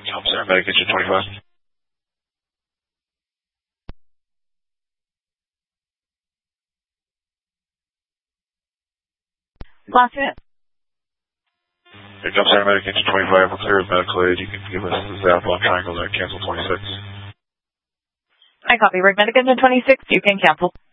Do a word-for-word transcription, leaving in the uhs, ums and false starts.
Jump Center, Medic Engine twenty-five. Last unit. Hey, Jump Center, Medic Engine twenty-five, we're clear of medical aid. You can give us the zap on triangle there, cancel twenty-six. I copy. Rig Medic Engine twenty-six, you can cancel.